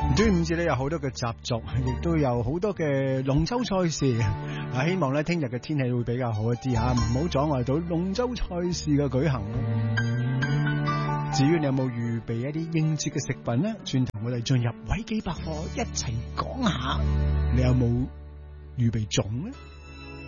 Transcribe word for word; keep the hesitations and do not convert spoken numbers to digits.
端午節咧有好多嘅習俗，亦都有好多嘅龍舟賽事。啊，希望咧聽日嘅天氣會比較好一啲吓，唔好阻礙到龍舟賽事嘅舉行。至於你有冇預備一啲應節嘅食品呢？轉頭我哋進入維基百科一齊講下，你有冇預備粽呢？